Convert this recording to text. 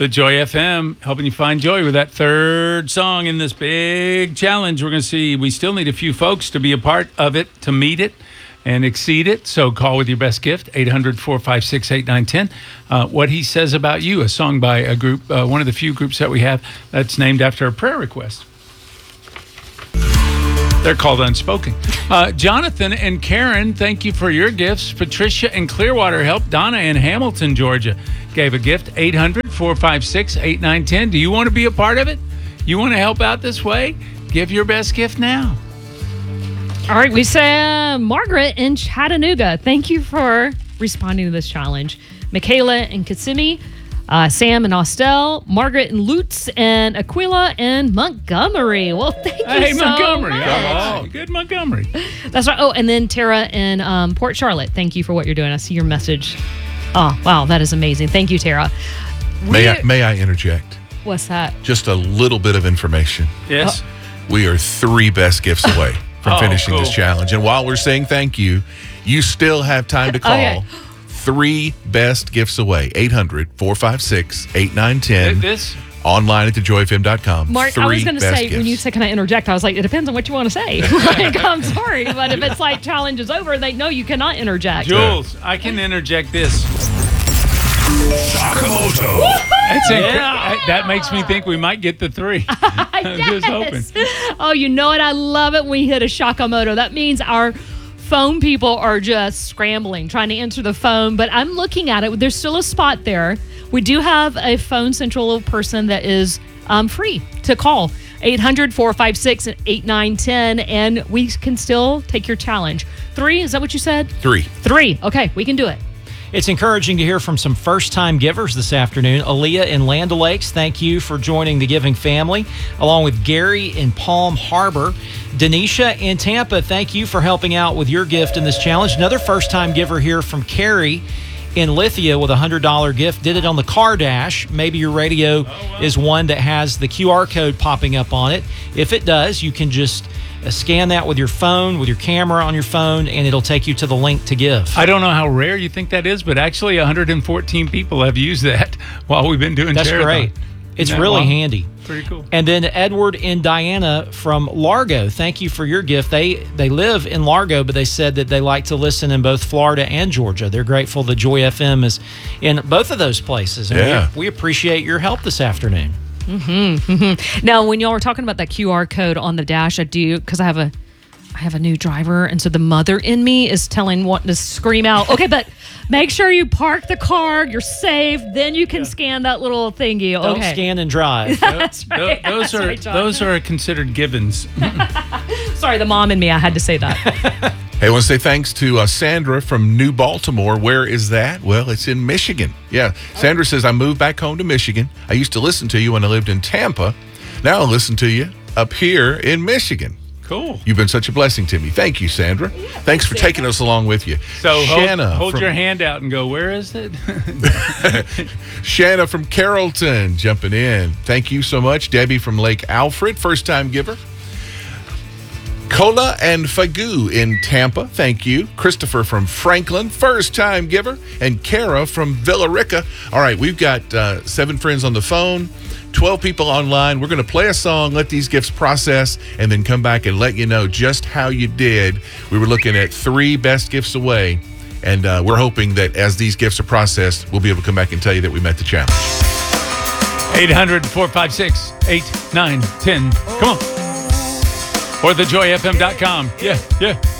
The Joy FM helping you find joy with that third song in this big challenge. We're going to see, we still need a few folks to be a part of it, to meet it and exceed it. So call with your best gift, 800-456-8910. What He Says About You, a song by a group, one of the few groups that we have that's named after a prayer request. They're called Unspoken. Jonathan and Karen, thank you for your gifts. Patricia in Clearwater helped. Donna in Hamilton, Georgia, gave a gift. 800-456-8910. Do you want to be a part of it? You want to help out this way? Give your best gift now. All right, we say Margaret in Chattanooga. Thank you for responding to this challenge. Michaela in Kissimmee. Sam and Austell, Margaret and Lutz, and Aquila and Montgomery. Well, thank you so Montgomery. much. Oh, good Montgomery. That's right. Oh, and then Tara in Port Charlotte. Thank you for what you're doing. I see your message. Oh, wow, that is amazing. Thank you, Tara. May I interject? What's that? Just a little bit of information. Yes. We are 3 best gifts away from finishing this challenge. And while we're saying thank you, you still have time to call. Okay. 3 best gifts away. 800-456-8910. This? Online at thejoyfm.com. Mark, I was going to say, when you said, can I interject? I was like, it depends on what you want to say. Like, I'm sorry, but if it's like challenge is over, they know you cannot interject. Jules, I can interject this. Sakamoto. That makes me think we might get the 3. I'm just hoping. Oh, you know what? I love it when we hit a Sakamoto. That means our phone people are just scrambling, trying to answer the phone. But I'm looking at it. There's still a spot there. We do have a Phone Central person that is free to call. 800-456-8910, and we can still take your challenge. 3, is that what you said? 3. 3. Okay, we can do it. It's encouraging to hear from some first-time givers this afternoon. Aaliyah in Land O'Lakes, thank you for joining the giving family, along with Gary in Palm Harbor. Denisha in Tampa, thank you for helping out with your gift in this challenge. Another first-time giver here from Carrie in Lithia with a $100 gift. Did it on the car dash. Maybe your radio is one that has the QR code popping up on it. If it does, you can just scan that with your phone, with your camera on your phone, and it'll take you to the link to give. I don't know how rare you think that is, but actually 114 people have used that while we've been doing That's Charathon. great. It's really handy. Pretty cool. And then Edward and Diana from Largo, thank you for your gift. They live in Largo, but they said that they like to listen in both Florida and Georgia. They're grateful that Joy FM is in both of those places. And we appreciate your help this afternoon. Now, when y'all were talking about that QR code on the dash, I do, because I have a new driver, and so the mother in me is wanting to scream out, okay, but make sure you park the car, you're safe, then you can scan that little thingy. Okay. Don't scan and drive. That's right. Those are considered givens. Sorry, the mom in me, I had to say that. Hey, I want to say thanks to Sandra from New Baltimore. Where is that? Well, it's in Michigan. Yeah. Sandra says, I moved back home to Michigan. I used to listen to you when I lived in Tampa. Now I listen to you up here in Michigan. Cool. You've been such a blessing to me. Thank you, Sandra. Thanks for taking us along with you. So Shanna hold your hand out and go, where is it? Shanna from Carrollton jumping in. Thank you so much. Debbie from Lake Alfred, first-time giver. Cola and Fagu in Tampa, thank you. Christopher from Franklin, first-time giver. And Kara from Villarica. All right, we've got 7 friends on the phone, 12 people online. We're going to play a song, let these gifts process, and then come back and let you know just how you did. We were looking at 3 best gifts away, and we're hoping that as these gifts are processed, we'll be able to come back and tell you that we met the challenge. 800-456-8910. Come on. Or thejoyfm.com. Yeah.